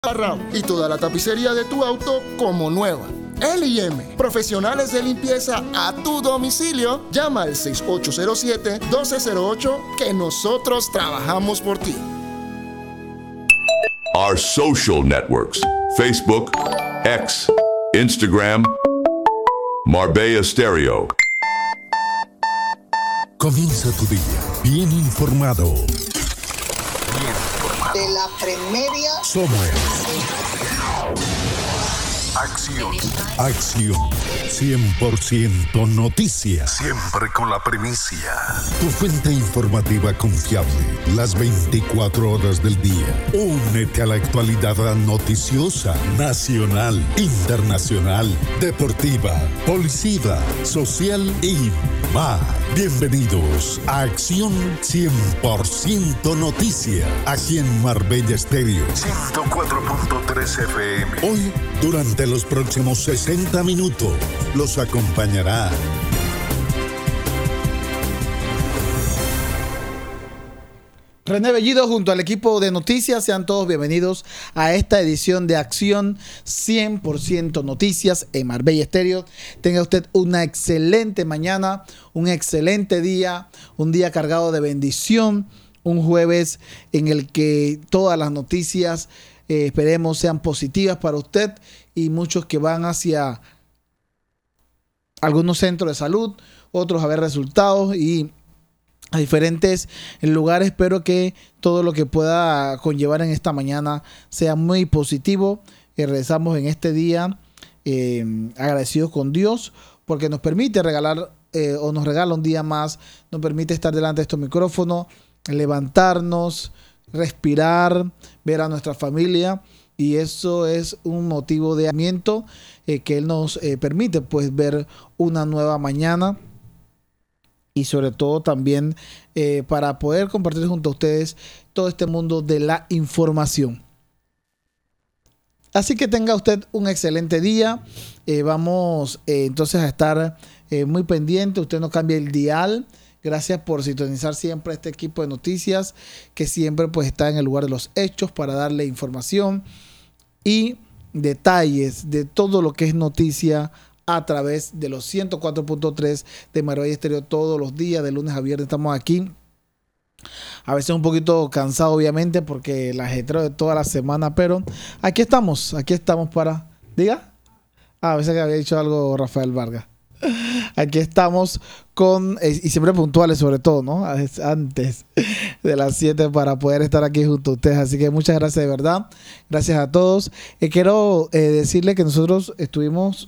y toda la tapicería de tu auto como nueva. L&M, profesionales de limpieza a tu domicilio. Llama al 6807-1208 que nosotros trabajamos por ti. Our social networks: Facebook, X, Instagram, Marbella Stereo. Comienza tu día bien informado. De la Premedia Somos Acción 100% noticias. Siempre con la primicia. Tu fuente informativa confiable las 24 horas del día. Únete a la actualidad noticiosa, nacional, internacional, deportiva, policía, social y más. Bienvenidos a Acción 100% Noticias, aquí en Marbella Stereo 104.3 FM. Hoy, durante los próximos 60 minutos, los acompañará René Bellido junto al equipo de noticias. Sean todos bienvenidos a esta edición de Acción 100% Noticias en Marbella Stereo. Tenga usted una excelente mañana, un excelente día, un día cargado de bendición, un jueves en el que todas las noticias esperemos sean positivas para usted y muchos que van hacia algunos centros de salud, otros a ver resultados y a diferentes lugares. Espero que todo lo que pueda conllevar en esta mañana sea muy positivo. Regresamos en este día agradecidos con Dios porque nos permite regalar o nos regala un día más, nos permite estar delante de estos micrófonos, levantarnos, respirar, ver a nuestra familia, y eso es un motivo de agradecimiento que Él nos permite pues ver una nueva mañana. Y sobre todo también para poder compartir junto a ustedes todo este mundo de la información. Así que tenga usted un excelente día. Vamos entonces a estar muy pendiente. Usted no cambie el dial. Gracias por sintonizar siempre este equipo de noticias que siempre pues está en el lugar de los hechos para darle información y detalles de todo lo que es noticia a través de los 104.3 de Marbella Stereo todos los días, de lunes a viernes estamos aquí. A veces un poquito cansado obviamente porque el ajetreo de toda la semana, pero aquí estamos para... ¿Diga? A veces que había dicho algo Rafael Vargas. Aquí estamos con, y siempre puntuales sobre todo, ¿no? Antes de las 7 para poder estar aquí junto a ustedes. Así que muchas gracias de verdad. Gracias a todos. Quiero decirle que nosotros tuvimos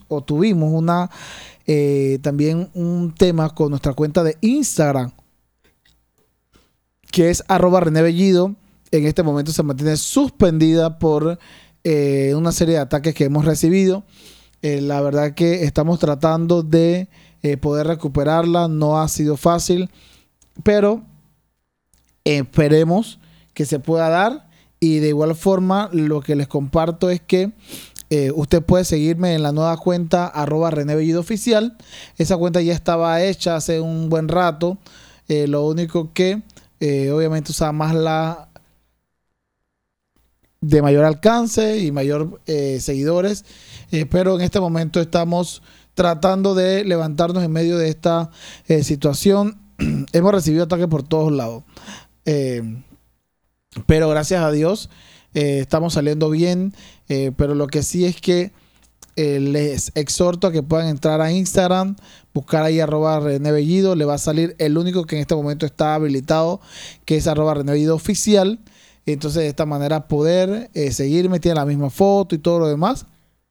también un tema con nuestra cuenta de Instagram, que es @RenéBellido. En este momento se mantiene suspendida por una serie de ataques que hemos recibido. La verdad que estamos tratando de poder recuperarla. No ha sido fácil, pero esperemos que se pueda dar. Y de igual forma, lo que les comparto es que usted puede seguirme en la nueva cuenta @RenéBellido Oficial. Esa cuenta ya estaba hecha hace un buen rato. Lo único que obviamente usaba más la de mayor alcance y mayor seguidores, pero en este momento estamos tratando de levantarnos en medio de esta situación. Hemos recibido ataques por todos lados, pero gracias a Dios estamos saliendo bien. Pero lo que sí es que les exhorto a que puedan entrar a Instagram, buscar ahí @RenéBellido. Le va a salir el único que en este momento está habilitado, que es @RenéBellido Oficial. Entonces de esta manera poder seguirme, tiene la misma foto y todo lo demás.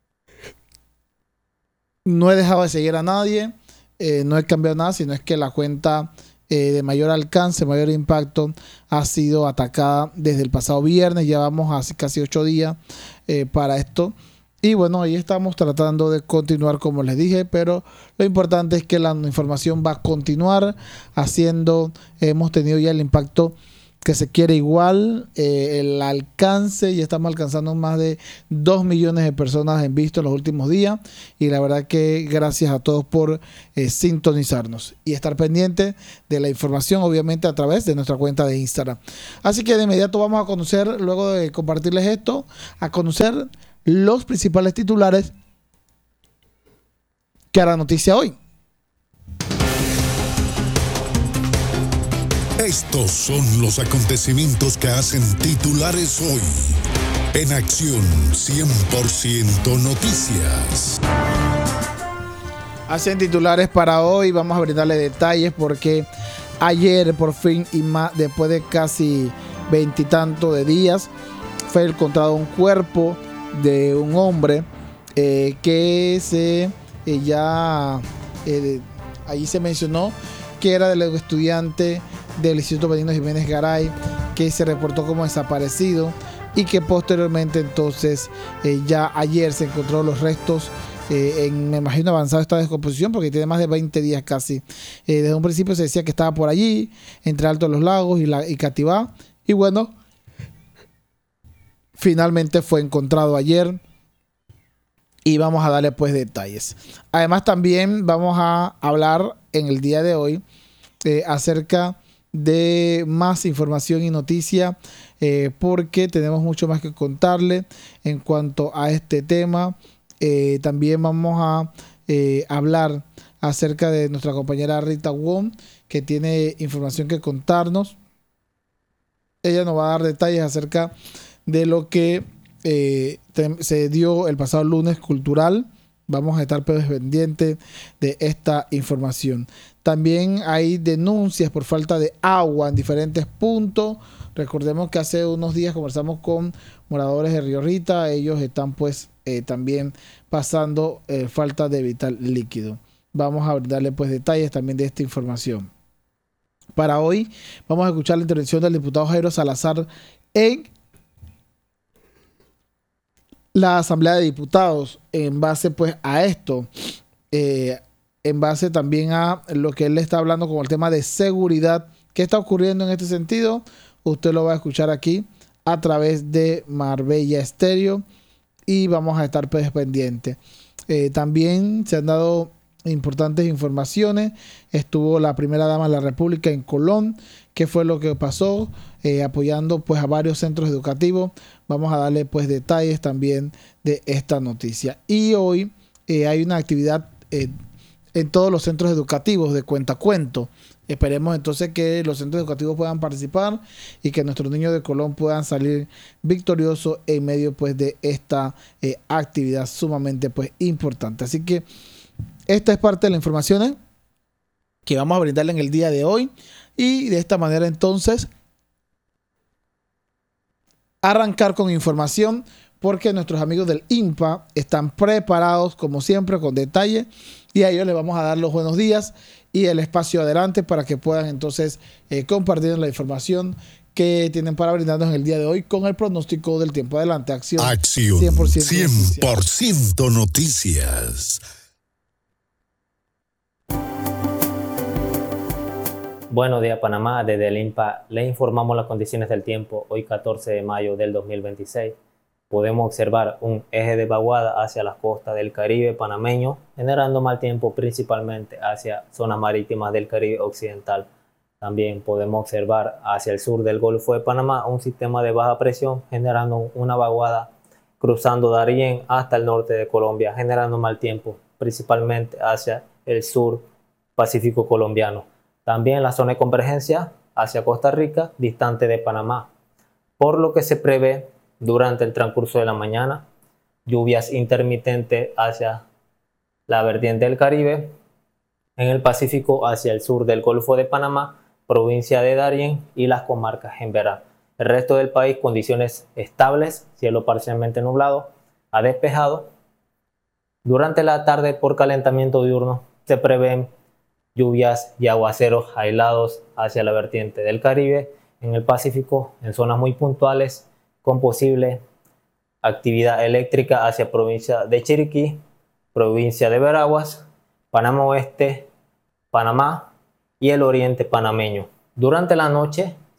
No he dejado de seguir a nadie, no he cambiado nada, sino es que la cuenta de mayor alcance, mayor impacto ha sido atacada desde el pasado viernes. Ya vamos hace casi 8 días para esto. Y bueno, ahí estamos tratando de continuar como les dije, pero lo importante es que la información va a continuar haciendo. Hemos tenido ya el impacto que se quiere igual, el alcance, ya estamos alcanzando más de 2 millones de personas en visto en los últimos días, y la verdad que gracias a todos por sintonizarnos y estar pendiente de la información, obviamente a través de nuestra cuenta de Instagram. Así que de inmediato vamos a conocer, luego de compartirles esto, a conocer los principales titulares que hará noticia hoy. Estos son los acontecimientos que hacen titulares hoy. En Acción 100% Noticias. Hacen titulares para hoy. Vamos a brindarle detalles porque ayer por fin y más, después de casi 20 y tanto de días, fue encontrado un cuerpo de un hombre que allí se mencionó que era del estudiante del Instituto Benigno Jiménez Garay, que se reportó como desaparecido y que posteriormente entonces ya ayer se encontró los restos me imagino avanzado esta descomposición porque tiene más de 20 días casi. Desde un principio se decía que estaba por allí entre Alto de los Lagos y Cativá, y bueno, finalmente fue encontrado ayer y vamos a darle pues detalles. Además también vamos a hablar en el día de hoy acerca de más información y noticia, porque tenemos mucho más que contarle en cuanto a este tema. También vamos a hablar acerca de nuestra compañera Rita Wong, que tiene información que contarnos. Ella nos va a dar detalles acerca de lo que se dio el pasado lunes cultural. Vamos a estar pendientes de esta información. También hay denuncias por falta de agua en diferentes puntos. Recordemos que hace unos días conversamos con moradores de Río Rita. Ellos están pues también pasando falta de vital líquido. Vamos a darle pues detalles también de esta información. Para hoy vamos a escuchar la intervención del diputado Jairo Salazar en la Asamblea de Diputados en base pues a esto, en base también a lo que él está hablando con el tema de seguridad. ¿Qué está ocurriendo en este sentido? Usted lo va a escuchar aquí a través de Marbella Estéreo y vamos a estar pues pendientes. También se han dado importantes informaciones. Estuvo la primera dama de la República en Colón. ¿Qué fue lo que pasó? Apoyando pues a varios centros educativos. Vamos a darle pues detalles también de esta noticia. Y hoy hay una actividad en todos los centros educativos de Cuentacuento. Esperemos entonces que los centros educativos puedan participar y que nuestros niños de Colón puedan salir victoriosos en medio pues de esta actividad sumamente pues importante. Así que esta es parte de la información que vamos a brindarle en el día de hoy, y de esta manera entonces arrancar con información, porque nuestros amigos del INPA están preparados como siempre con detalle, y a ellos les vamos a dar los buenos días y el espacio adelante para que puedan entonces compartir la información que tienen para brindarnos en el día de hoy con el pronóstico del tiempo. Adelante, Acción 100% Noticias. Buenos días, Panamá. Desde el INPA le informamos las condiciones del tiempo. Hoy 14 de mayo del 2026 podemos observar un eje de vaguada hacia las costas del Caribe panameño, generando mal tiempo principalmente hacia zonas marítimas del Caribe occidental. También podemos observar hacia el sur del Golfo de Panamá un sistema de baja presión, generando una vaguada cruzando Darién hasta el norte de Colombia, generando mal tiempo principalmente hacia el sur Pacífico colombiano. También la zona de convergencia hacia Costa Rica, distante de Panamá, por lo que se prevé durante el transcurso de la mañana lluvias intermitentes hacia la vertiente del Caribe, en el Pacífico hacia el sur del Golfo de Panamá, provincia de Darién y las comarcas en Verá. El resto del país condiciones estables, cielo parcialmente nublado a despejado. Durante la tarde por calentamiento diurno se prevén lluvias y aguaceros aislados hacia la vertiente del Caribe, en el Pacífico, en zonas muy puntuales, con posible actividad eléctrica hacia provincia de Chiriquí, provincia de Veraguas, Panamá Oeste, Panamá y el oriente panameño. Durante la noche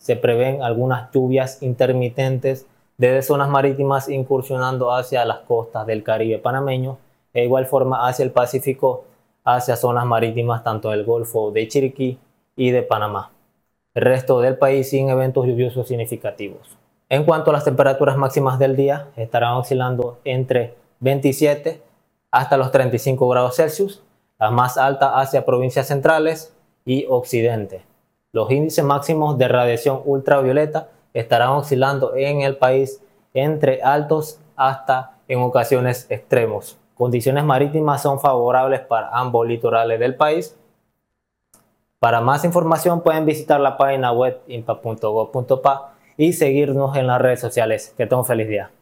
se prevén algunas lluvias intermitentes desde zonas marítimas incursionando hacia las costas del Caribe panameño e igual forma hacia el Pacífico, hacia zonas marítimas tanto del Golfo de Chiriquí y de Panamá. El resto del país sin eventos lluviosos significativos. En cuanto a las temperaturas máximas del día, estarán oscilando entre 27 hasta los 35 grados Celsius, las más altas hacia provincias centrales y occidente. Los índices máximos de radiación ultravioleta estarán oscilando en el país entre altos hasta en ocasiones extremos. Condiciones marítimas son favorables para ambos litorales del país. Para más información pueden visitar la página web impa.gov.pa y seguirnos en las redes sociales. Que tengan un feliz día.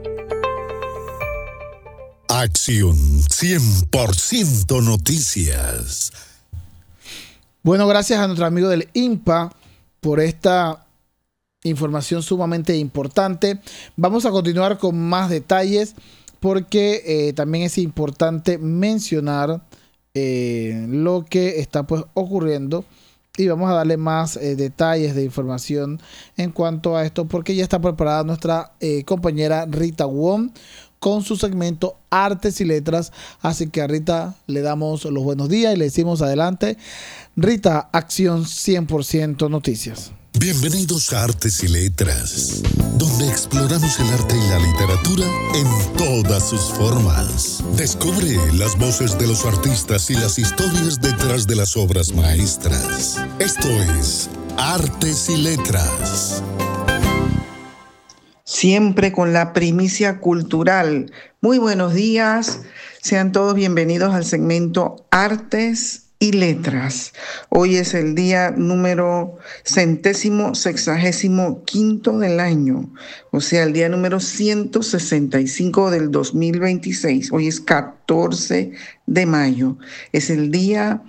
Acción 100% Noticias. Bueno, gracias a nuestro amigo del INPA por esta información sumamente importante. Vamos a continuar con más detalles porque también es importante mencionar lo que está pues ocurriendo, y vamos a darle más detalles de información en cuanto a esto, porque ya está preparada nuestra compañera Rita Wong con su segmento Artes y Letras. Así que a Rita le damos los buenos días y le decimos adelante. Rita, Acción 100% Noticias. Bienvenidos a Artes y Letras, donde exploramos el arte y la literatura en todas sus formas. Descubre las voces de los artistas y las historias detrás de las obras maestras. Esto es Artes y Letras. Siempre con la primicia cultural. Muy buenos días, sean todos bienvenidos al segmento Artes y Letras. Hoy es el día número 165 del año, o sea, el día número 165 del 2026. Hoy es 14 de mayo. Es el día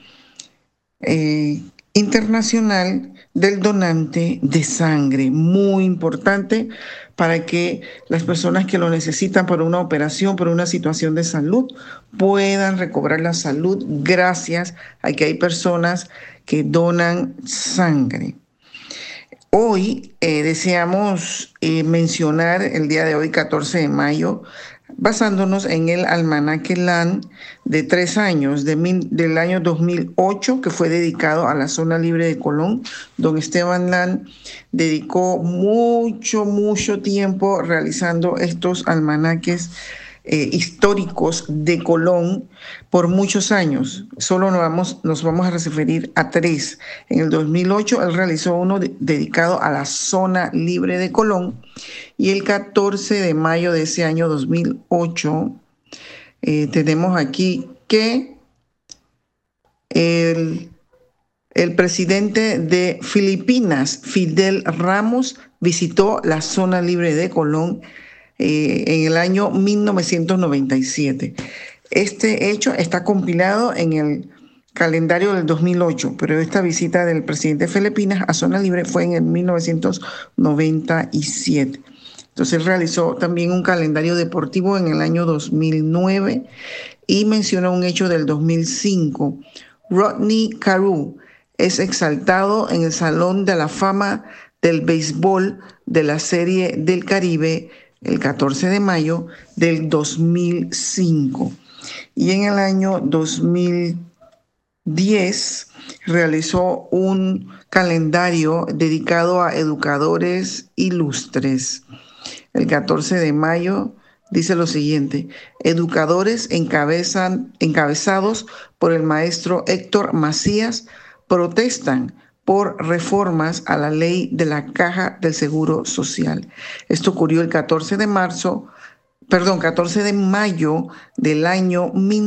internacional del donante de sangre. Muy importante para que las personas que lo necesitan por una operación, por una situación de salud, puedan recobrar la salud gracias a que hay personas que donan sangre. Hoy deseamos mencionar el día de hoy, 14 de mayo, basándonos en el almanaque LAN de 3 años, del año 2008, que fue dedicado a la zona libre de Colón. Don Esteban LAN dedicó mucho tiempo realizando estos almanaques históricos de Colón por muchos años. Solo nos vamos a referir a 3. En el 2008 él realizó uno dedicado a la zona libre de Colón, y el 14 de mayo de ese año 2008 tenemos aquí que el presidente de Filipinas, Fidel Ramos, visitó la zona libre de Colón en el año 1997. Este hecho está compilado en el calendario del 2008, pero esta visita del presidente de Filipinas a zona libre fue en el 1997. Entonces él realizó también un calendario deportivo en el año 2009 y menciona un hecho del 2005. Rodney Carew es exaltado en el Salón de la Fama del Béisbol de la Serie del Caribe el 14 de mayo del 2005. Y en el año 2010 realizó un calendario dedicado a educadores ilustres. El 14 de mayo dice lo siguiente: educadores encabezados por el maestro Héctor Macías protestan por reformas a la ley de la Caja del Seguro Social. Esto ocurrió el 14 de mayo del año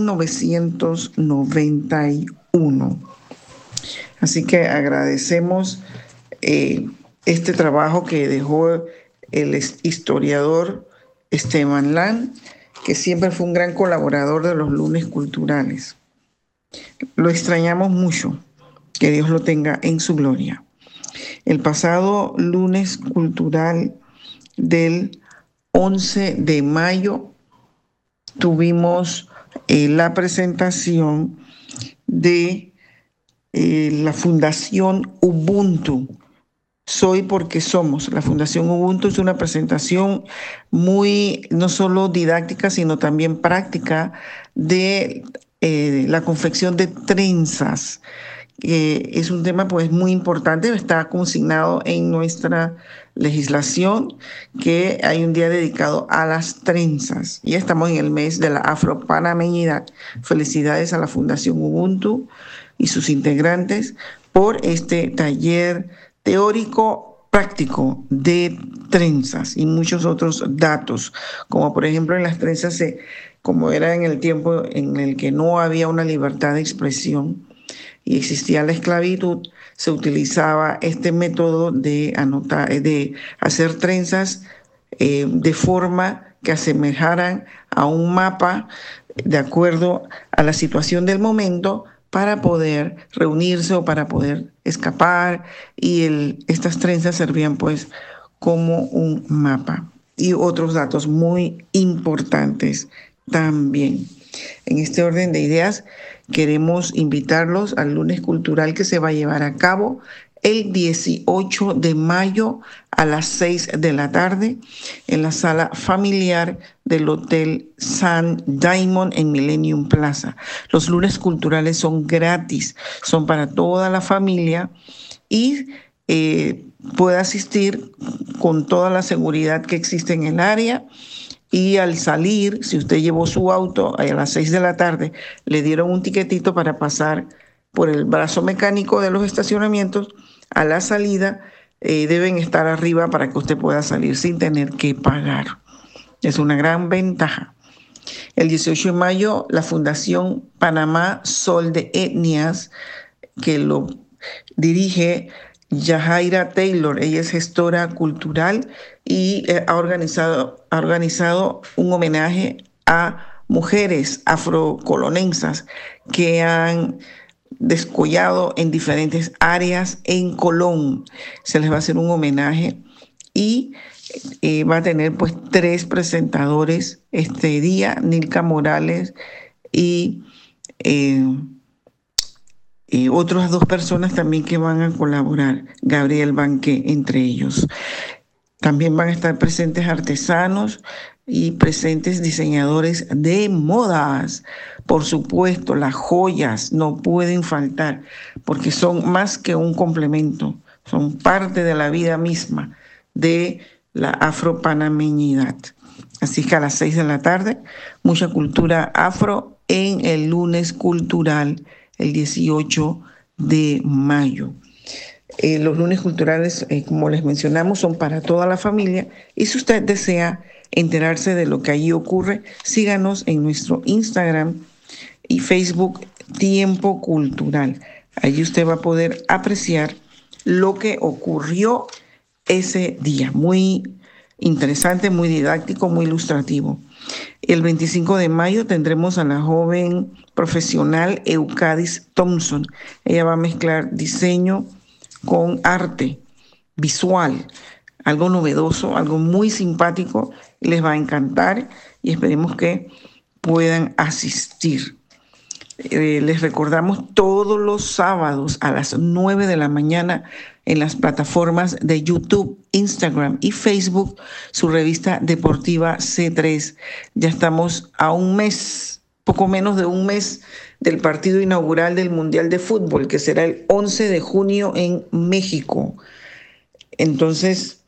1991. Así que agradecemos este trabajo que dejó el historiador Esteban LAN, que siempre fue un gran colaborador de los lunes culturales. Lo extrañamos mucho. Que Dios lo tenga en su gloria. El pasado lunes cultural del 11 de mayo tuvimos la presentación de la Fundación Ubuntu, Soy porque somos. La Fundación Ubuntu es una presentación muy, no solo didáctica, sino también práctica de la confección de trenzas. Es un tema pues muy importante, está consignado en nuestra legislación que hay un día dedicado a las trenzas. Y estamos en el mes de la afropanameñidad. Felicidades a la Fundación Ubuntu y sus integrantes por este taller teórico práctico de trenzas y muchos otros datos, como por ejemplo en las trenzas, como era en el tiempo en el que no había una libertad de expresión y existía la esclavitud, se utilizaba este método de hacer trenzas de forma que asemejaran a un mapa de acuerdo a la situación del momento, para poder reunirse o para poder escapar, y estas trenzas servían pues como un mapa. Y otros datos muy importantes también. En este orden de ideas, queremos invitarlos al lunes cultural que se va a llevar a cabo el 18 de mayo a las 6 de la tarde en la sala familiar del Hotel San Diamond en Millennium Plaza. Los lunes culturales son gratis, son para toda la familia y puede asistir con toda la seguridad que existe en el área. Y al salir, si usted llevó su auto a las 6 de la tarde, le dieron un tiquetito para pasar por el brazo mecánico de los estacionamientos. A la salida deben estar arriba para que usted pueda salir sin tener que pagar. Es una gran ventaja. El 18 de mayo, la Fundación Panamá Sol de Etnias, que lo dirige Yajaira Taylor, ella es gestora cultural y ha organizado un homenaje a mujeres afrocolonenses que han descollado en diferentes áreas en Colón. Se les va a hacer un homenaje y va a tener pues 3 presentadores este día, Nilka Morales y otras 2 personas también que van a colaborar, Gabriel Banque entre ellos. También van a estar presentes artesanos y presentes diseñadores de modas. Por supuesto, las joyas no pueden faltar porque son más que un complemento, son parte de la vida misma de la afropanameñidad. Así que a las 6 de la tarde, mucha cultura afro en el lunes cultural, el 18 de mayo. Los lunes culturales, como les mencionamos, son para toda la familia. Y si usted desea enterarse de lo que allí ocurre, síganos en nuestro Instagram y Facebook Tiempo Cultural. Allí usted va a poder apreciar lo que ocurrió ese día. Muy interesante, muy didáctico, muy ilustrativo. El 25 de mayo tendremos a la joven profesional Eucadis Thompson. Ella va a mezclar diseño con arte visual, algo novedoso, algo muy simpático. Les va a encantar y esperemos que puedan asistir. Les recordamos todos los sábados a las 9 de la mañana en las plataformas de YouTube, Instagram y Facebook, su revista deportiva C3. Ya estamos a un mes, poco menos de un mes del partido inaugural del Mundial de Fútbol, que será el 11 de junio en México. Entonces,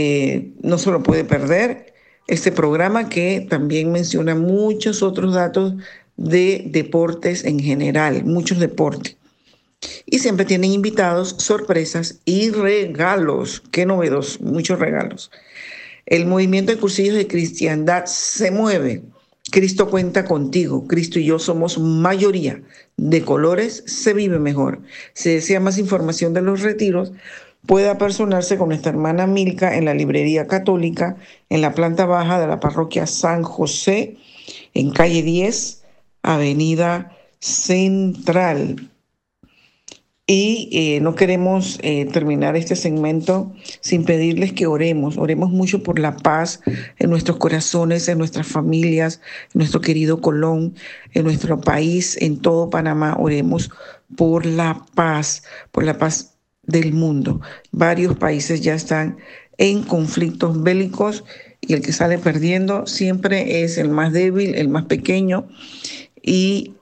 no se lo puede perder este programa, que también menciona muchos otros datos de deportes en general, muchos deportes. Y siempre tienen invitados, sorpresas y regalos. Qué novedosos, muchos regalos. El movimiento de cursillos de cristiandad se mueve. Cristo cuenta contigo. Cristo y yo somos mayoría. De colores se vive mejor. Si desea más información de los retiros, puede apersonarse con nuestra hermana Milka en la librería católica, en la planta baja de la parroquia San José, en calle 10, Avenida Central. Y no queremos terminar este segmento sin pedirles que oremos mucho por la paz en nuestros corazones, en nuestras familias, en nuestro querido Colón, en nuestro país, en todo Panamá. Oremos por la paz del mundo. Varios países ya están en conflictos bélicos y el que sale perdiendo siempre es el más débil, el más pequeño, y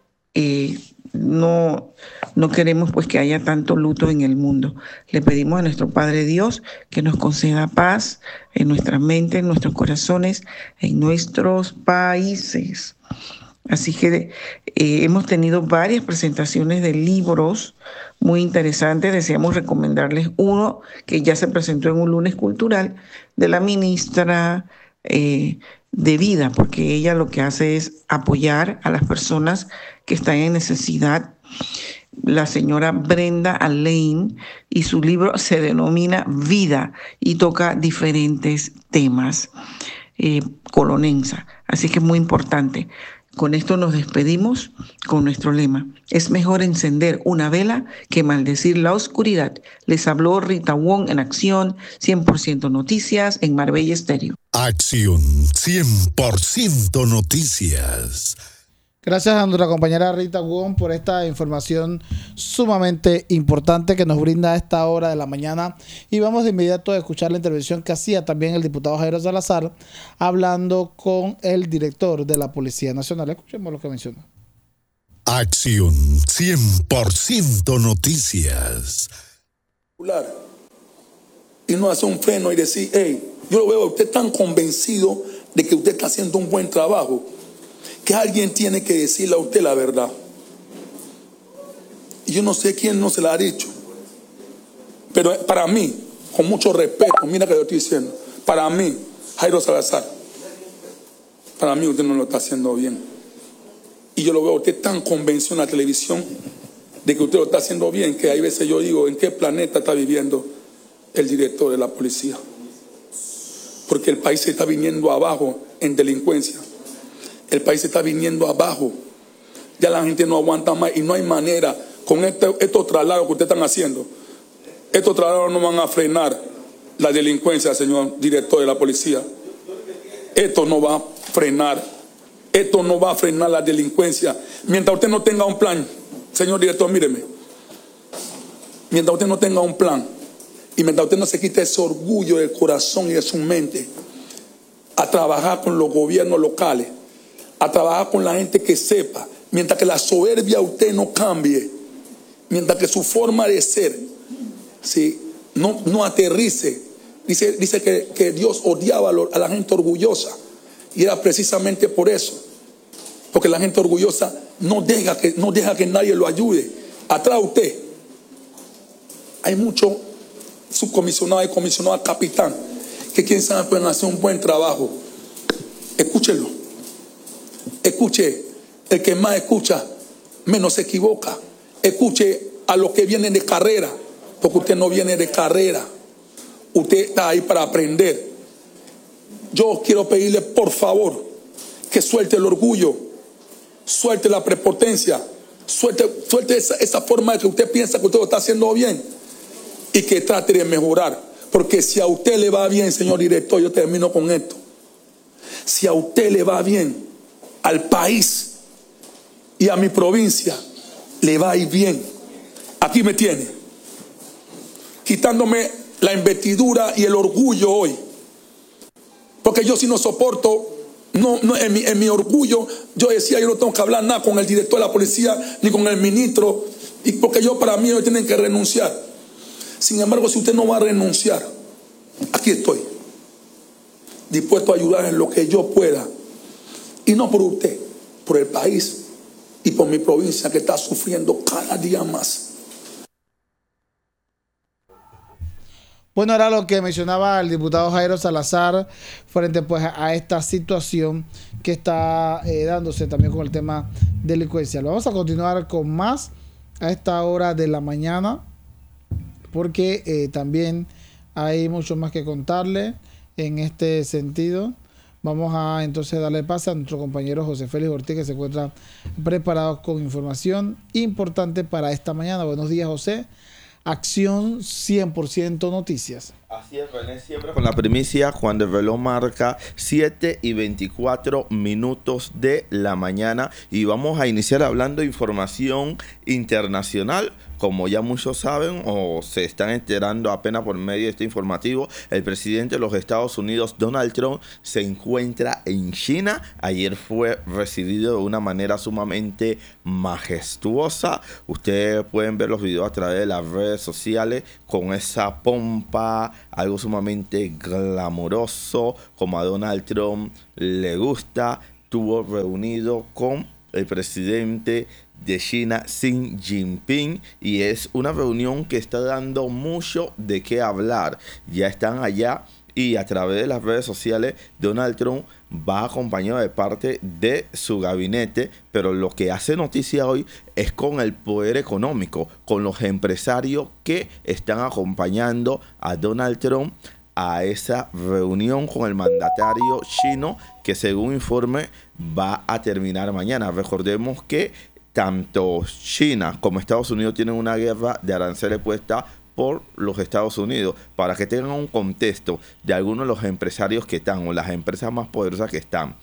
no queremos pues que haya tanto luto en el mundo. Le pedimos a nuestro Padre Dios que nos conceda paz en nuestra mente, en nuestros corazones, en nuestros países. Así que hemos tenido varias presentaciones de libros muy interesantes. Deseamos recomendarles uno que ya se presentó en un lunes cultural de la ministra de Vida, porque ella lo que hace es apoyar a las personas que están en necesidad. La señora Brenda Alain, y su libro se denomina Vida y toca diferentes temas, colonensa. Así que es muy importante. Con esto nos despedimos con nuestro lema: es mejor encender una vela que maldecir la oscuridad. Les habló Rita Wong en Acción 100% Noticias en Marbella Estéreo. Acción 100% Noticias. Gracias a nuestra compañera Rita Wong por esta información sumamente importante que nos brinda a esta hora de la mañana. Y vamos de inmediato a escuchar la intervención que hacía también el diputado Jairo Salazar hablando con el director de la Policía Nacional. Escuchemos lo que mencionó. Acción 100% Noticias. Y no hacer un freno y decir, hey, yo lo veo a usted tan convencido de que usted está haciendo un buen trabajo, que alguien tiene que decirle a usted la verdad. Y yo no sé quién no se la ha dicho, pero para mí, con mucho respeto, mira que yo estoy diciendo, para mí, Jairo Salazar, para mí usted no lo está haciendo bien. Y yo lo veo a usted tan convencido en la televisión de que usted lo está haciendo bien, que hay veces yo digo, ¿en qué planeta está viviendo el director de la policía? Porque el país se está viniendo abajo en delincuencia. El país se está viniendo abajo. Ya la gente no aguanta más y no hay manera. Con estos traslados que ustedes están haciendo, estos traslados no van a frenar la delincuencia, señor director de la policía. Esto no va a frenar. Esto no va a frenar la delincuencia. Mientras usted no tenga un plan, señor director, míreme. Mientras usted no tenga un plan y mientras usted no se quite ese orgullo del corazón y de su mente a trabajar con los gobiernos locales, a trabajar con la gente que sepa, mientras que la soberbia usted no cambie, mientras que su forma de ser, ¿sí?, no aterrice. Dice que Dios odiaba a la gente orgullosa, y era precisamente por eso, porque la gente orgullosa no deja que nadie lo ayude. Atrás de usted hay muchos subcomisionados y comisionados capitán que quién sabe pueden hacer un buen trabajo. Escúchelo. Escuche, el que más escucha menos se equivoca. Escuche a los que vienen de carrera, porque usted no viene de carrera, usted está ahí para aprender. Yo quiero pedirle por favor que suelte el orgullo, suelte la prepotencia, suelte esa forma de que usted piensa que usted lo está haciendo bien y que trate de mejorar. Porque si a usted le va bien, señor director, yo termino con esto. Si a usted le va bien, al país y a mi provincia le va a ir bien. Aquí me tiene, quitándome la investidura y el orgullo hoy, porque yo sí no soporto, en mi orgullo yo decía, yo no tengo que hablar nada con el director de la policía ni con el ministro, y porque para mí ellos tienen que renunciar. Sin embargo, si usted no va a renunciar, aquí estoy, dispuesto a ayudar en lo que yo pueda. Y no por usted, por el país y por mi provincia que está sufriendo cada día más. Bueno, era lo que mencionaba el diputado Jairo Salazar frente pues a esta situación que está dándose también con el tema de delincuencia. Lo vamos a continuar con más a esta hora de la mañana, porque también hay mucho más que contarle en este sentido. Vamos a entonces darle pase a nuestro compañero José Félix Ortiz, que se encuentra preparado con información importante para esta mañana. Buenos días, José. Acción 100% Noticias. Así es, René, siempre con la primicia cuando el reloj marca 7:24 de la mañana, y vamos a iniciar hablando de información internacional como ya muchos saben o se están enterando apenas por medio de este informativo, el presidente de los Estados Unidos, Donald Trump, se encuentra en China. Ayer fue recibido de una manera sumamente majestuosa. Ustedes pueden ver los videos a través de las redes sociales con esa pompa, algo sumamente glamoroso, como a Donald Trump le gusta. Estuvo reunido con el presidente de China, Xi Jinping, y es una reunión que está dando mucho de qué hablar. Ya están allá y a través de las redes sociales Donald Trump va acompañado de parte de su gabinete, pero lo que hace noticia hoy es con el poder económico, con los empresarios que están acompañando a Donald Trump a esa reunión con el mandatario chino, que según informe va a terminar mañana. Recordemos que tanto China como Estados Unidos tienen una guerra de aranceles puesta por los Estados Unidos. Para que tengan un contexto de algunos de los empresarios que están, o las empresas más poderosas que están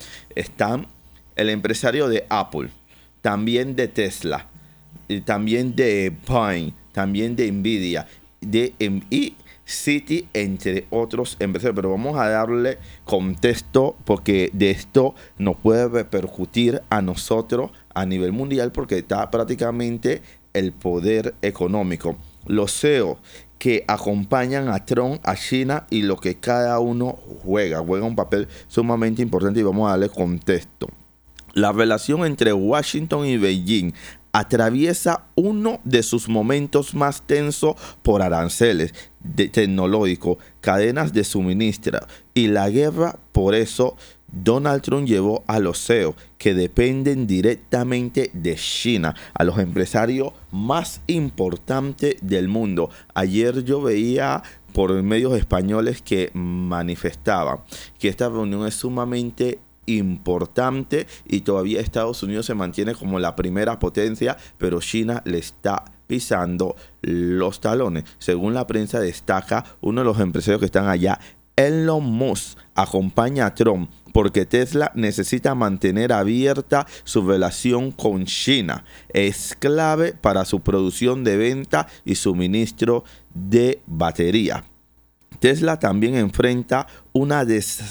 el empresario de Apple, también de Tesla, y también de Boeing, también de Nvidia, y Citi, entre otros empresarios. Pero vamos a darle contexto porque de esto nos puede repercutir a nosotros a nivel mundial, porque está prácticamente el poder económico. Los CEO que acompañan a Trump, a China, y lo que cada uno juega un papel sumamente importante, y vamos a darle contexto. La relación entre Washington y Beijing atraviesa uno de sus momentos más tensos por aranceles tecnológicos, cadenas de suministro y la guerra. Por eso Donald Trump llevó a los CEO que dependen directamente de China, a los empresarios más importantes del mundo. Ayer yo veía por medios españoles que manifestaban que esta reunión es sumamente importante y todavía Estados Unidos se mantiene como la primera potencia, pero China le está pisando los talones. Según la prensa destaca uno de los empresarios que están allá, Elon Musk acompaña a Trump porque Tesla necesita mantener abierta su relación con China. Es clave para su producción de venta y suministro de batería. Tesla también enfrenta una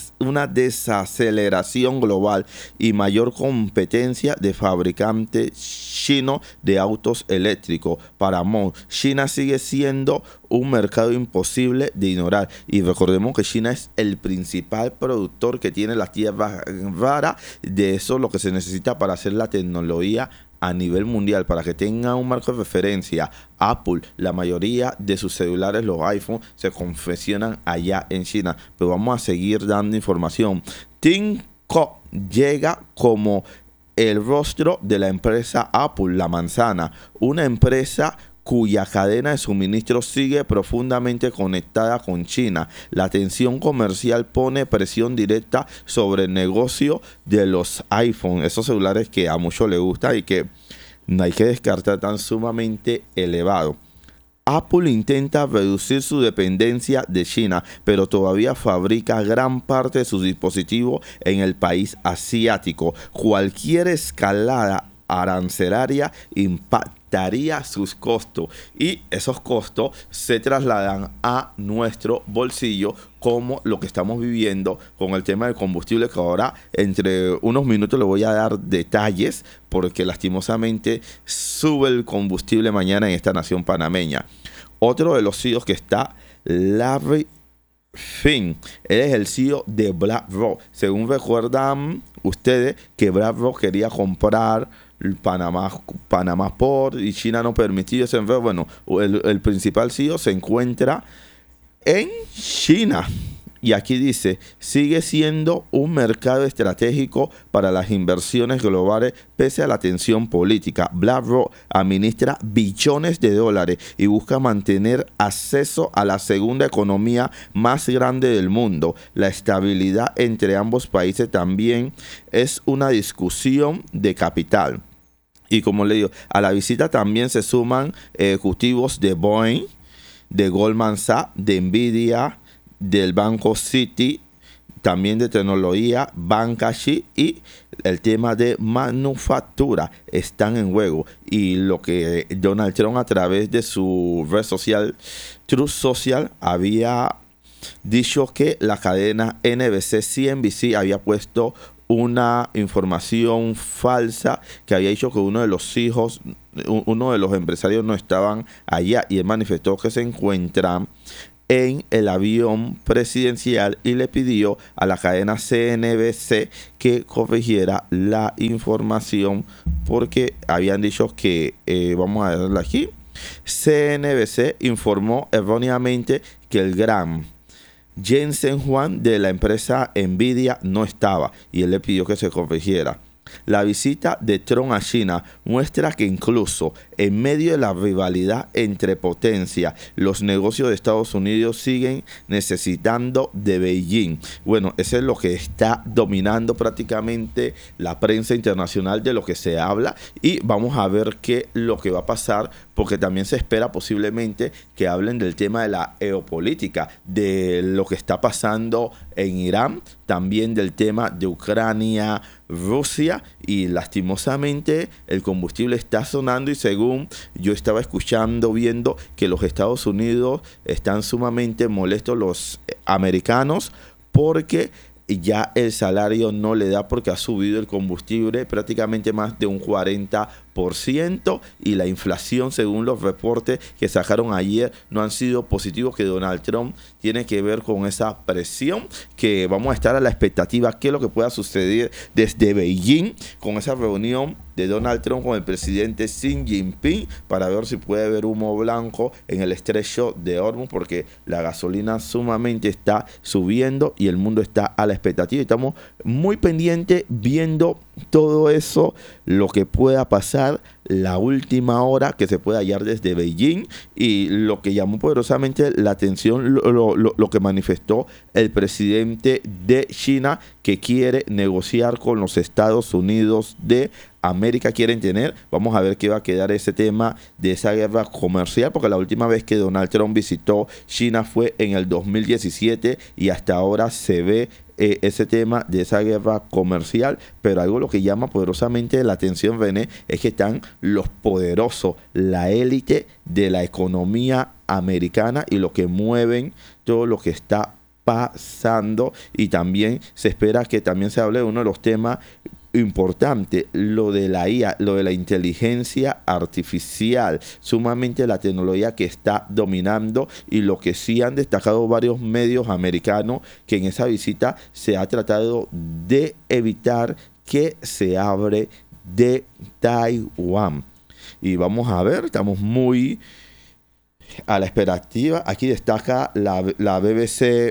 desaceleración global y mayor competencia de fabricantes chinos de autos eléctricos. Para Musk, China sigue siendo un mercado imposible de ignorar. Y recordemos que China es el principal productor que tiene las tierras raras. De eso es lo que se necesita para hacer la tecnología a nivel mundial. Para que tengan un marco de referencia, Apple, la mayoría de sus celulares, los iPhone, se confeccionan allá en China. Pero vamos a seguir dando información. Tim Cook llega como el rostro de la empresa Apple, la manzana, una empresa cuya cadena de suministro sigue profundamente conectada con China. La tensión comercial pone presión directa sobre el negocio de los iPhone, esos celulares que a muchos les gusta y que no hay que descartar, tan sumamente elevado. Apple intenta reducir su dependencia de China, pero todavía fabrica gran parte de sus dispositivos en el país asiático. Cualquier escalada arancelaria impactaría sus costos, y esos costos se trasladan a nuestro bolsillo, como lo que estamos viviendo con el tema del combustible, que ahora entre unos minutos le voy a dar detalles, porque lastimosamente sube el combustible mañana en esta nación panameña. Otro de los CEOs que está, Larry Fink. Él es el CEO de BlackRock. Según recuerdan ustedes que BlackRock quería comprar Panamá Port y China no permitió ese enredo. Bueno, el principal CEO se encuentra en China. Y aquí dice, sigue siendo un mercado estratégico para las inversiones globales pese a la tensión política. BlackRock administra billones de dólares y busca mantener acceso a la segunda economía más grande del mundo. La estabilidad entre ambos países también es una discusión de capital. Y como le digo, a la visita también se suman ejecutivos de Boeing, de Goldman Sachs, de Nvidia, del banco Citi, también de tecnología, banca y el tema de manufactura están en juego. Y lo que Donald Trump, a través de su red social Truth Social, había dicho que la cadena NBC-CNBC había puesto una información falsa, que había dicho que uno de los empresarios no estaban allá, y él manifestó que se encuentran en el avión presidencial y le pidió a la cadena CNBC que corrigiera la información, porque habían dicho que, vamos a verla aquí, CNBC informó erróneamente que el gran Jensen Huang de la empresa Nvidia no estaba, y él le pidió que se corrigiera. La visita de Trump a China muestra que incluso en medio de la rivalidad entre potencias, los negocios de Estados Unidos siguen necesitando de Beijing. Bueno, eso es lo que está dominando prácticamente la prensa internacional, de lo que se habla, y vamos a ver qué lo que va a pasar, porque también se espera posiblemente que hablen del tema de la geopolítica, de lo que está pasando en Irán, también del tema de Ucrania, Rusia, y lastimosamente el combustible está sonando, y según yo estaba escuchando, viendo que los Estados Unidos están sumamente molestos, los americanos, porque ya el salario no le da, porque ha subido el combustible prácticamente más de un 40%, y la inflación, según los reportes que sacaron ayer, no han sido positivos, que Donald Trump tiene que ver con esa presión, que vamos a estar a la expectativa qué es lo que pueda suceder desde Beijing con esa reunión de Donald Trump con el presidente Xi Jinping, para ver si puede haber humo blanco en el estrecho de Hormuz, porque la gasolina sumamente está subiendo y el mundo está a la expectativa. Estamos muy pendientes viendo todo eso, lo que pueda pasar, la última hora que se puede hallar desde Beijing, y lo que llamó poderosamente la atención, lo que manifestó el presidente de China, que quiere negociar con los Estados Unidos de América. Quieren tener, vamos a ver qué va a quedar ese tema de esa guerra comercial, porque la última vez que Donald Trump visitó China fue en el 2017, y hasta ahora se ve ese tema de esa guerra comercial. Pero algo lo que llama poderosamente la atención, René, es que están los poderosos, la élite de la economía americana, y lo que mueven todo lo que está pasando. Y también se espera que también se hable de uno de los temas importante, lo de la IA, lo de la inteligencia artificial, sumamente la tecnología que está dominando, y lo que sí han destacado varios medios americanos, que en esa visita se ha tratado de evitar que se hable de Taiwán. Y vamos a ver, estamos muy a la expectativa. Aquí destaca la BBC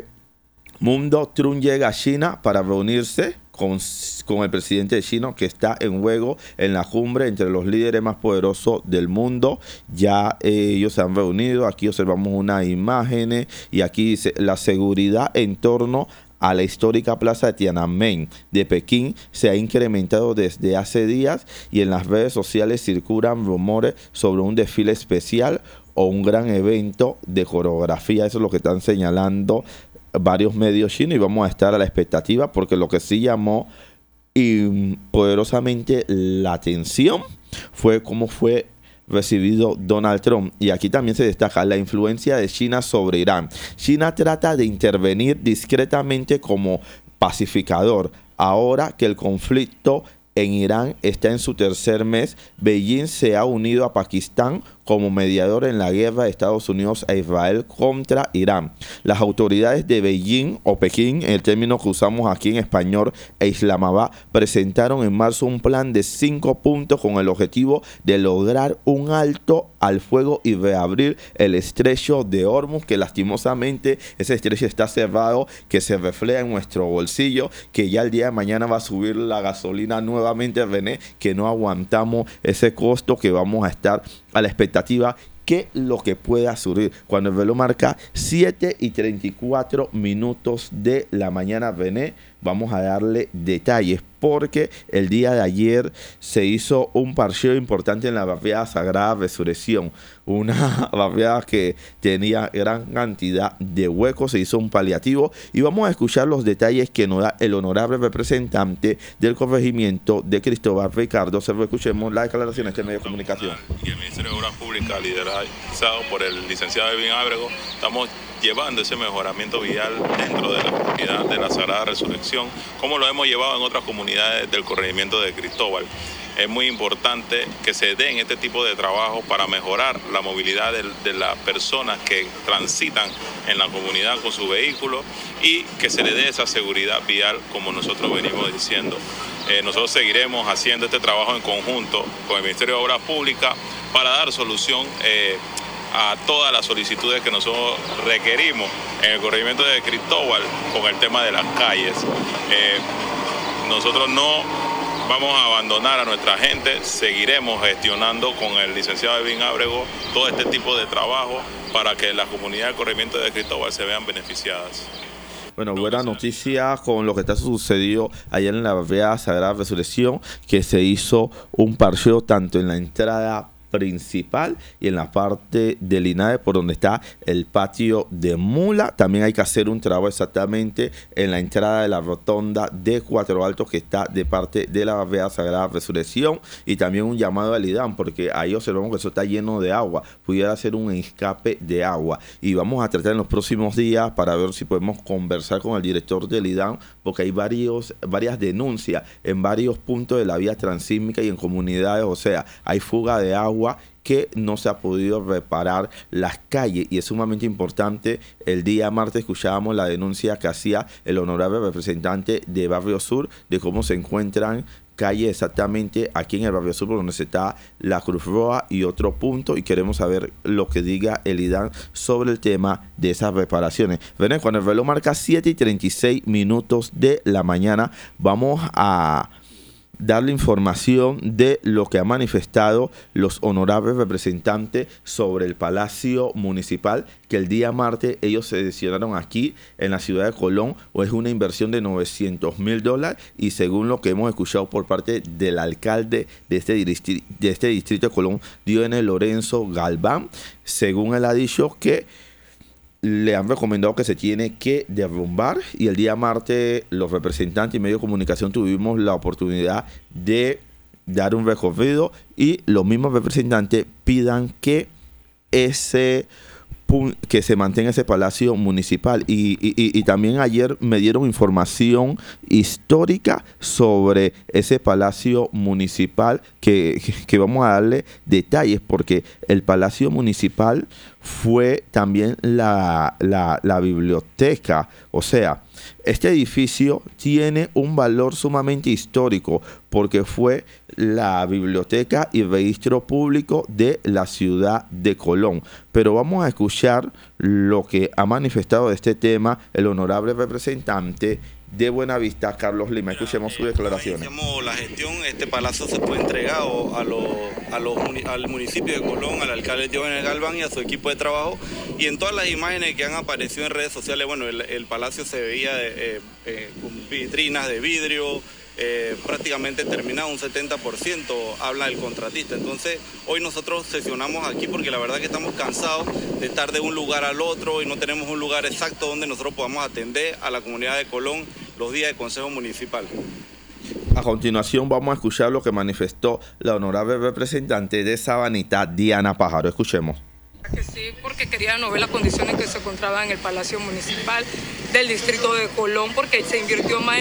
Mundo: Trump llega a China para reunirse con el presidente de China, que está en juego en la cumbre entre los líderes más poderosos del mundo. Ya ellos se han reunido. Aquí observamos unas imágenes, y aquí dice: la seguridad en torno a la histórica plaza de Tiananmen de Pekín se ha incrementado desde hace días, y en las redes sociales circulan rumores sobre un desfile especial o un gran evento de coreografía. Eso es lo que están señalando varios medios chinos, y vamos a estar a la expectativa, porque lo que sí llamó poderosamente la atención fue cómo fue recibido Donald Trump. Y aquí también se destaca la influencia de China sobre Irán. China trata de intervenir discretamente como pacificador. Ahora que el conflicto en Irán está en su tercer mes, Beijing se ha unido a Pakistán como mediador en la guerra de Estados Unidos a Israel contra Irán. Las autoridades de Beijing, o Pekín, el término que usamos aquí en español, e Islamabad, presentaron en marzo un plan de 5 puntos con el objetivo de lograr un alto al fuego y reabrir el estrecho de Hormuz, que lastimosamente ese estrecho está cerrado, que se refleja en nuestro bolsillo, que ya el día de mañana va a subir la gasolina nuevamente, René, que no aguantamos ese costo, que vamos a estar a la expectativa que lo que pueda surgir. Cuando el reloj marca 7:34 de la mañana, René, vamos a darle detalles porque el día de ayer se hizo un parcheo importante en la barriada Sagrada Resurrección, una barriada que tenía gran cantidad de huecos. Se hizo un paliativo y vamos a escuchar los detalles que nos da el honorable representante del corregimiento de Cristóbal, Ricardo Cerro. Escuchemos la declaración de este medio de comunicación. Y el Ministerio de Obras Públicas, liderazado por el licenciado Edwin Ábrego, estamos llevando ese mejoramiento vial dentro de la comunidad de la Sagrada Resurrección, como lo hemos llevado en otras comunidades del corregimiento de Cristóbal. Es muy importante que se den este tipo de trabajo para mejorar la movilidad de las personas que transitan en la comunidad con su vehículo y que se le dé esa seguridad vial como nosotros venimos diciendo. Nosotros seguiremos haciendo este trabajo en conjunto con el Ministerio de Obras Públicas para dar solución a todas las solicitudes que nosotros requerimos en el corregimiento de Cristóbal con el tema de las calles. Nosotros no vamos a abandonar a nuestra gente, seguiremos gestionando con el licenciado Edwin Ábrego todo este tipo de trabajo para que la comunidad del corregimiento de Cristóbal se vean beneficiadas. Bueno, buena noticia con lo que está sucedido allá en la barriada Sagrada Resurrección, que se hizo un parcheo tanto en la entrada principal y en la parte del INADE por donde está el patio de Mula. También hay que hacer un trabajo exactamente en la entrada de la rotonda de Cuatro Altos, que está de parte de la barriada Sagrada Resurrección, y también un llamado al IDAM porque ahí observamos que eso está lleno de agua, pudiera ser un escape de agua, y vamos a tratar en los próximos días para ver si podemos conversar con el director del IDAM, porque hay varias denuncias en varios puntos de la vía transísmica y en comunidades, o sea, hay fuga de agua que no se ha podido reparar las calles, y es sumamente importante. El día martes escuchábamos la denuncia que hacía el honorable representante de Barrio Sur de cómo se encuentran calles exactamente aquí en el Barrio Sur, por donde se está la Cruz Roja y otro punto, y queremos saber lo que diga el IDAN sobre el tema de esas reparaciones. Ven, cuando el reloj marca 7:36 de la mañana, vamos a darle información de lo que ha manifestado los honorables representantes sobre el Palacio Municipal, que el día martes ellos se sesionaron aquí en la ciudad de Colón. Es una inversión de $900,000 y según lo que hemos escuchado por parte del alcalde de este distrito de Colón, Dioene Lorenzo Galván, según él ha dicho que le han recomendado que se tiene que derrumbar, y el día martes los representantes y medios de comunicación tuvimos la oportunidad de dar un recorrido y los mismos representantes pidan que se mantenga ese palacio municipal, y también ayer me dieron información histórica sobre ese palacio municipal que vamos a darle detalles, porque el palacio municipal fue también la biblioteca. O sea, este edificio tiene un valor sumamente histórico porque fue la biblioteca y registro público de la ciudad de Colón. Pero vamos a escuchar lo que ha manifestado de este tema el honorable representante de Buenavista, Carlos Lima. Escuchemos sus declaraciones. La gestión, este palacio se fue entregado al municipio de Colón, al alcalde Dioene Galván y a su equipo de trabajo, y en todas las imágenes que han aparecido en redes sociales, bueno, el palacio se veía con vitrinas de vidrio, prácticamente terminado, un 70%, habla el contratista. Entonces, hoy nosotros sesionamos aquí porque la verdad que estamos cansados de estar de un lugar al otro y no tenemos un lugar exacto donde nosotros podamos atender a la comunidad de Colón los días de Consejo Municipal. A continuación vamos a escuchar lo que manifestó la honorable representante de Sabanita, Diana Pájaro. Escuchemos. Que sí, porque querían ver las condiciones que se encontraban en el Palacio Municipal del distrito de Colón, porque se invirtió más de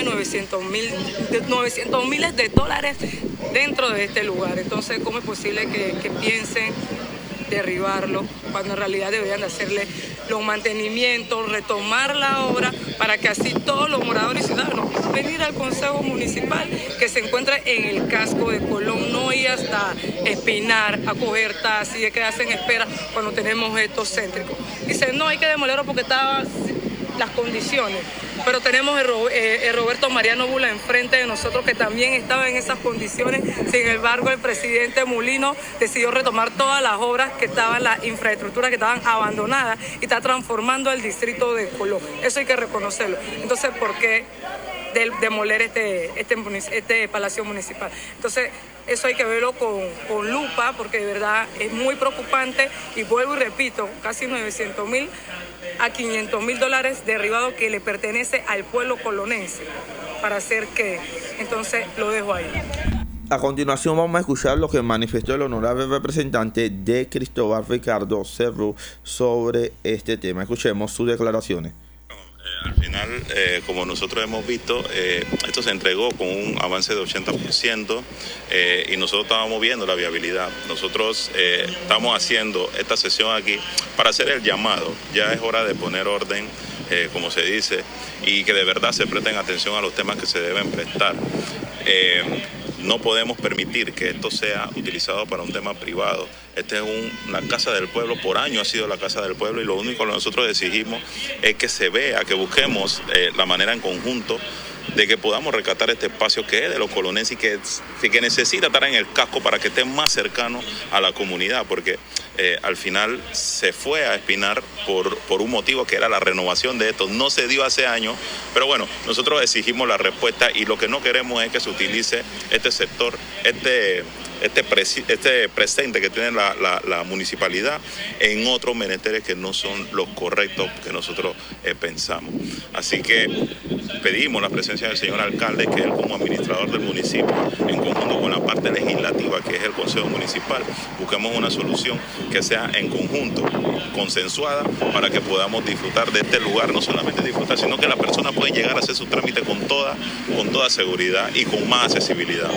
$900 miles dentro de este lugar. Entonces, ¿cómo es posible que piensen derribarlo cuando en realidad deberían de hacerle los mantenimientos, retomar la obra para que así todos los moradores y ciudadanos venir al Consejo Municipal que se encuentra en el casco de Colón, no ir hasta Espinar a coger taxi y quedarse en espera cuando tenemos estos céntricos? Dicen, no, hay que demolerlo porque estaban las condiciones. pero tenemos el Roberto Mariano Bula enfrente de nosotros, que también estaba en esas condiciones. Sin embargo, el presidente Mulino decidió retomar todas las obras que estaban, las infraestructuras que estaban abandonadas, y está transformando el distrito de Colón. Eso hay que reconocerlo. Entonces, ¿por qué demoler este palacio municipal? Entonces, eso hay que verlo con lupa, porque de verdad es muy preocupante, y vuelvo y repito, casi 900.000 a 500.000 dólares derribados que le pertenece al pueblo colonense. ¿Para hacer qué? Entonces lo dejo ahí. A continuación vamos a escuchar lo que manifestó el honorable representante de Cristóbal, Ricardo Cerro, sobre este tema. Escuchemos sus declaraciones. Al final, como nosotros hemos visto, esto se entregó con un avance de 80%, y nosotros estábamos viendo la viabilidad. Nosotros estamos haciendo esta sesión aquí para hacer el llamado. Ya es hora de poner orden, como se dice, y que de verdad se presten atención a los temas que se deben prestar. No podemos permitir que esto sea utilizado para un tema privado. Esta es una casa del pueblo, por años ha sido la casa del pueblo, y lo único que nosotros exigimos es que se vea, que busquemos la manera en conjunto de que podamos rescatar este espacio que es de los colonenses y que necesita estar en el casco para que esté más cercano a la comunidad, porque al final se fue a espinar por un motivo que era la renovación de esto. No se dio hace años, pero bueno, nosotros exigimos la respuesta, y lo que no queremos es que se utilice este sector, este presente que tiene la municipalidad en otros menesteres que no son los correctos que nosotros pensamos. Así que pedimos la presencia del señor alcalde, que él como administrador del municipio, en conjunto con la parte legislativa, que es el Consejo Municipal, busquemos una solución que sea en conjunto, consensuada, para que podamos disfrutar de este lugar. No solamente disfrutar, sino que las personas pueden llegar a hacer su trámite con toda seguridad y con más accesibilidad.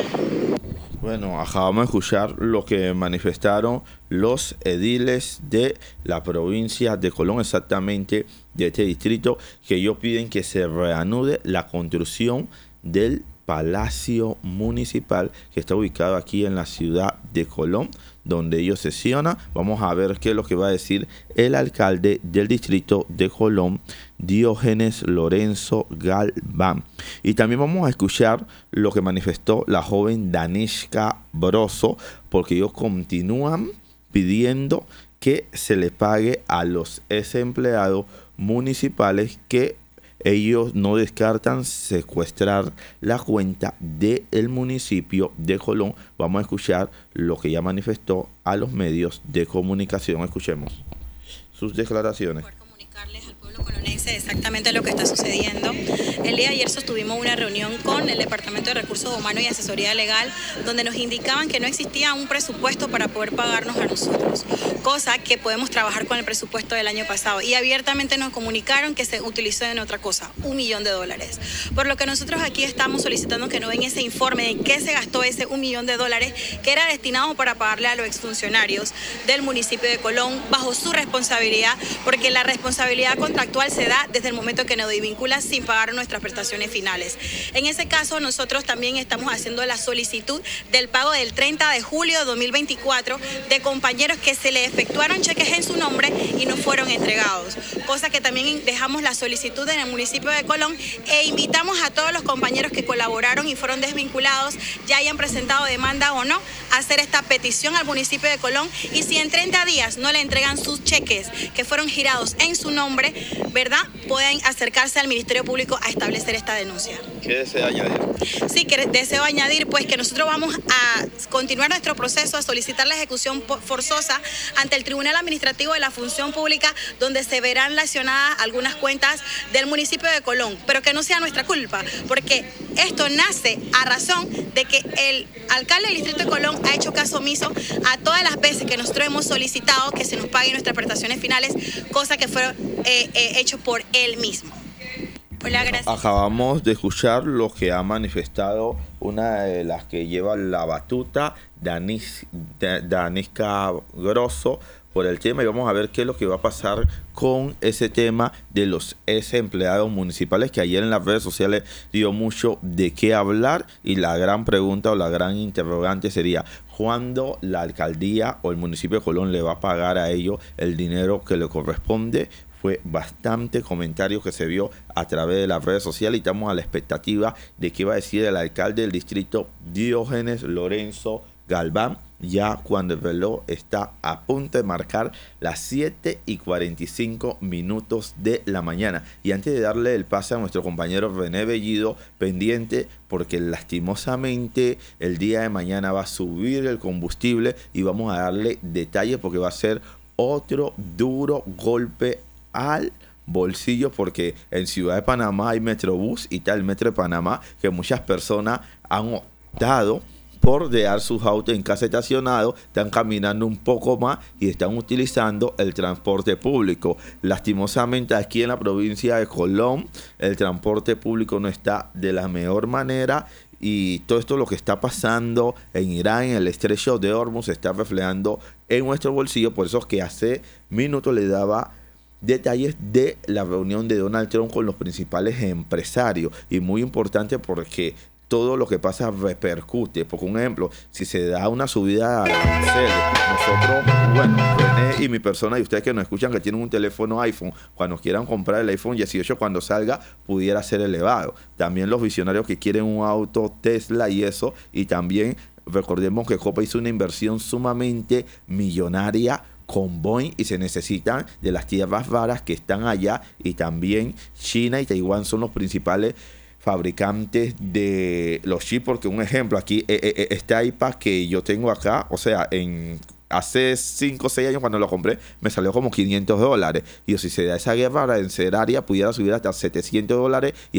Bueno, acabamos de escuchar lo que manifestaron los ediles de la provincia de Colón, exactamente de este distrito, que ellos piden que se reanude la construcción del Palacio Municipal, que está ubicado aquí en la ciudad de Colón, donde ellos sesionan. Vamos a ver qué es lo que va a decir el alcalde del distrito de Colón, Diógenes Lorenzo Galván. Y también vamos a escuchar lo que manifestó la joven Danishka Broso, porque ellos continúan pidiendo que se le pague a los ex empleados municipales, que ellos no descartan secuestrar la cuenta del municipio de Colón. Vamos a escuchar lo que ya manifestó a los medios de comunicación. Escuchemos sus declaraciones. Al pueblo colonense exactamente lo que está sucediendo. El día de ayer sostuvimos una reunión con el Departamento de Recursos Humanos y Asesoría Legal, donde nos indicaban que no existía un presupuesto para poder pagarnos a nosotros, cosa que podemos trabajar con el presupuesto del año pasado, y abiertamente nos comunicaron que se utilizó en otra cosa, $1 millón. Por lo que nosotros aquí estamos solicitando que nos den ese informe de qué se gastó ese $1 millón, que era destinado para pagarle a los exfuncionarios del municipio de Colón bajo su responsabilidad, porque la responsabilidad contractual se da desde el momento que nos desvincula sin pagar nuestras prestaciones finales. En ese caso, nosotros también estamos haciendo la solicitud del pago del 30 de julio de 2024 de compañeros que se le efectuaron cheques en su nombre y no fueron entregados, cosa que también dejamos la solicitud en el municipio de Colón, e invitamos a todos los compañeros que colaboraron y fueron desvinculados, ya hayan presentado demanda o no, a hacer esta petición al municipio de Colón, y si en 30 días no le entregan sus cheques que fueron girados en su nombre, ¿verdad?, pueden acercarse al Ministerio Público a establecer esta denuncia. ¿Qué desea añadir? Sí, que deseo añadir pues que nosotros vamos a continuar nuestro proceso, a solicitar la ejecución forzosa ante el Tribunal Administrativo de la Función Pública, donde se verán relacionadas algunas cuentas del municipio de Colón, pero que no sea nuestra culpa, porque esto nace a razón de que el alcalde del distrito de Colón ha hecho caso omiso a todas las veces que nosotros hemos solicitado que se nos paguen nuestras prestaciones finales, cosa que fue hecho por él mismo. Hola, gracias. Acabamos de escuchar lo que ha manifestado una de las que lleva la batuta, Danishka Grosso, por el tema, y vamos a ver qué es lo que va a pasar con ese tema de los ex empleados municipales, que ayer en las redes sociales dio mucho de qué hablar, y la gran pregunta o la gran interrogante sería: ¿cuándo la alcaldía o el municipio de Colón le va a pagar a ellos el dinero que le corresponde? fue bastante comentario que se vio a través de las redes sociales y estamos a la expectativa de qué va a decir el alcalde del distrito, Diógenes Lorenzo Galván, ya cuando el reloj está a punto de marcar las 7:45 de la mañana. Y antes de darle el pase a nuestro compañero René Bellido, pendiente porque lastimosamente el día de mañana va a subir el combustible y vamos a darle detalles porque va a ser otro duro golpe al bolsillo, porque en Ciudad de Panamá hay Metrobús y tal Metro de Panamá que muchas personas han optado por dejar sus autos en casa estacionados, están caminando un poco más y están utilizando el transporte público. Lastimosamente aquí en la provincia de Colón el transporte público no está de la mejor manera y todo esto lo que está pasando en Irán, en el estrecho de Hormuz, se está reflejando en nuestro bolsillo. Por eso es que hace minutos le daba detalles de la reunión de Donald Trump con los principales empresarios, y muy importante porque todo lo que pasa repercute. Por ejemplo, si se da una subida a aranceles, nosotros, bueno, René y mi persona y ustedes que nos escuchan que tienen un teléfono iPhone, cuando quieran comprar el iPhone 18 cuando salga, pudiera ser elevado. También los visionarios que quieren un auto Tesla y eso, y también recordemos que Copa hizo una inversión sumamente millonaria con Boeing y se necesitan de las tierras raras que están allá, y también China y Taiwán son los principales fabricantes de los chips, porque un ejemplo aquí, este iPad que yo tengo acá, o sea, hace 5 o 6 años cuando lo compré me salió como $500, y si se da esa guerra arancelaria pudiera subir hasta $700 y